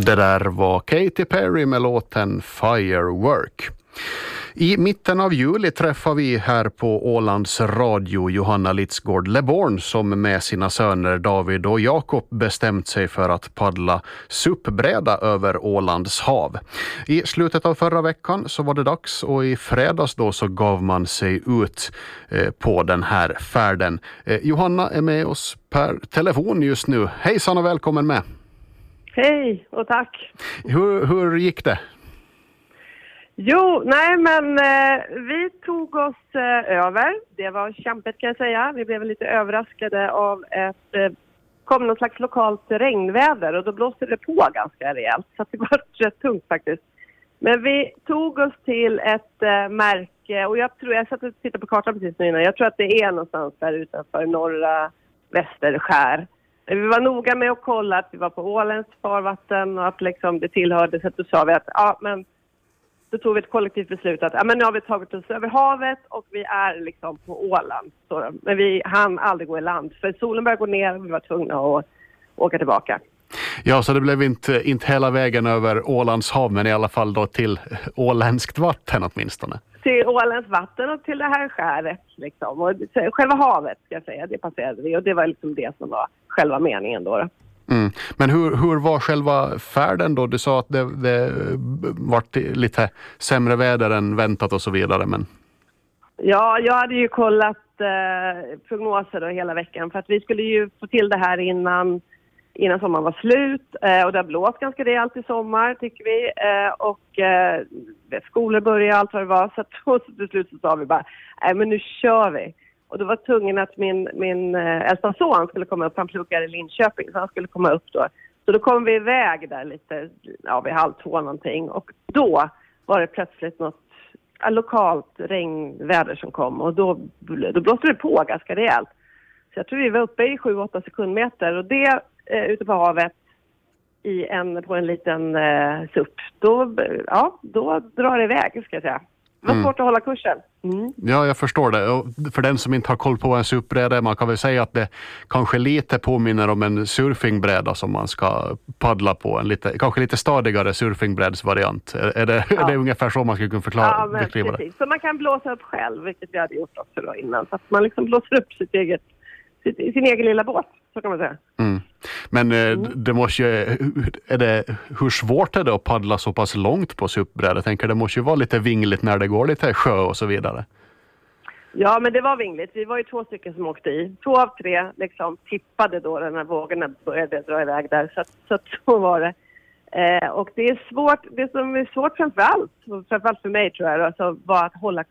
Det där var Katy Perry med låten Firework. I mitten av juli träffar vi här på Ålands Radio Johanna Litzgård Leborn som med sina söner David och Jakob bestämt sig för att paddla SUP-bräda över Ålands hav. I slutet av förra veckan så var det dags och i fredags då så gav man sig ut på den här färden. Johanna är med oss per telefon just nu. Hejsan och välkommen med! Hej och tack! Hur gick det? Jo, vi tog oss över. Det var kämpigt kan jag säga. Vi blev lite överraskade av kom någon slags lokalt regnväder och då blåste det på ganska rejält. Så det var rätt tungt faktiskt. Men vi tog oss till ett märke och jag satt och tittade på kartan precis nu innan. Jag tror att det är någonstans där utanför norra Västerskär. Vi var noga med att kolla att vi var på Ålands farvatten och att liksom det tillhörde, så att då sa vi att då tog vi ett kollektivt beslut att nu har vi tagit oss över havet och vi är liksom på Åland. Men vi hann aldrig gå i land för solen började gå ner och vi var tvungna att åka tillbaka. Ja, så det blev inte hela vägen över Ålands hav men i alla fall då till åländskt vatten åtminstone. Till Ålands vatten och till det här skäret liksom. Och själva havet ska jag säga, det passerade vi och det var liksom det som var själva meningen då. Mm. Men hur var själva färden då? Du sa att det var lite sämre väder än väntat och så vidare. Men... Ja, jag hade ju kollat prognoser då hela veckan för att vi skulle ju få till det här innan sommaren var slut och det har blåst ganska rejält i sommar tycker vi skolor började allt vad det var så till slut så sa vi bara men nu kör vi. Och då var tvungen att min äldsta son skulle komma upp. Han pluggar i Linköping så han skulle komma upp då. Så då kom vi iväg där lite, vid 1:30 någonting. Och då var det plötsligt något lokalt regnväder som kom. Och då blåste det på ganska rejält. Så jag tror vi var uppe i 7-8 sekundmeter. Och det ute på havet på en liten SUP. Då drar det iväg ska jag säga. Det var svårt att hålla kursen. Mm. Ja, jag förstår det. Och för den som inte har koll på en SUP-bräda, man kan väl säga att det kanske lite påminner om en surfingbräda som man ska paddla på. Kanske lite stadigare surfingbrädsvariant. Är det ungefär så man skulle kunna förklara? Ja, men precis. Så man kan blåsa upp själv, vilket vi hade gjort också då innan. Så att man liksom blåser upp sin egen lilla båt, så kan man säga. Mm. Men det måste hur svårt är det att paddla så pass långt på SUP-bräda? Jag tänker det måste ju vara lite vingligt när det går lite sjö och så vidare. Ja, men det var vingligt. Vi var ju 2 stycken som åkte i. 2 av 3 liksom tippade då när vågorna började dra iväg där. Så var det. Och det är svårt. Det som är svårt framförallt för mig tror jag, alltså, var att hålla